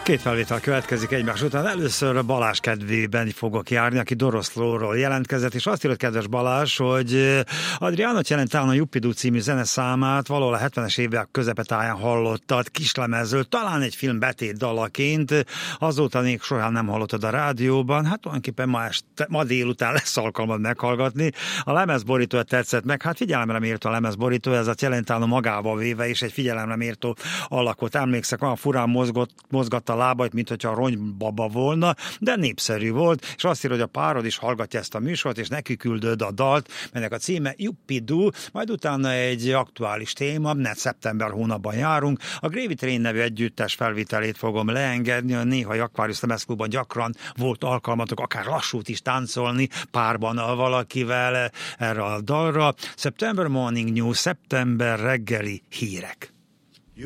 Két felvétel következik egymás után. Először Balázs kedvében fogok járni, aki Doroszlóról jelentkezett, és azt írott kedves Balázs, hogy Adriano Celentano Juppidú című zeneszámát valahol a 70-es évek közepetáján hallottad kislemezről, talán egy film betét dalaként, azóta még soha nem hallottad a rádióban, hát tulajdonképpen ma délután lesz alkalmad meghallgatni. A lemezborítója tetszett meg, hát figyelemre méltó a lemezborító, ez a Celentano magával véve is egy figyelemre méltó alakot. Emlékszek, olyan furán mozgatta a lábait, mint hogyha a ronybaba volna, de népszerű volt, és azt írja, hogy a párod is hallgatja ezt a műsort, és neki küldöd a dalt, melynek a címe Juppidú, majd utána egy aktuális téma, mert szeptember hónapban járunk, a Gravy Train nevű együttes felvételét fogom leengedni, a néha Aquarius lemezklubban gyakran volt alkalmatok akár lassút is táncolni párban valakivel erre a dalra. September Morning News, szeptember reggeli hírek.